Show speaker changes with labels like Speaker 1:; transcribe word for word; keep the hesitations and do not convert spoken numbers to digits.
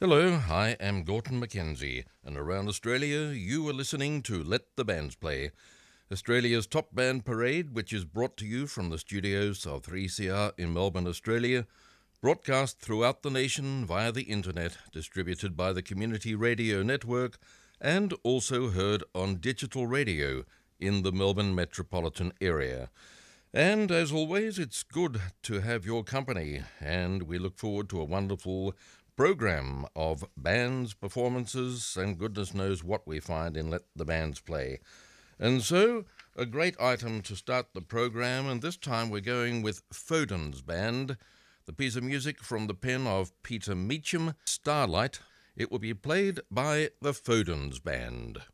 Speaker 1: Hello, I am Gorton Mackenzie, and around Australia you are listening to Let the Bands Play, Australia's top band parade, which is brought to you from the studios of three C R in Melbourne, Australia, broadcast throughout the nation via the internet, distributed by the Community Radio Network, and also heard on digital radio in the Melbourne metropolitan area. And as always, it's good to have your company, and we look forward to a wonderful program of bands, performances, and goodness knows what we find in Let the Bands Play. And so, a great item to start the program, and this time we're going with Foden's Band, the piece of music from the pen of Peter Meacham, Starlight. It will be played by the Foden's Band.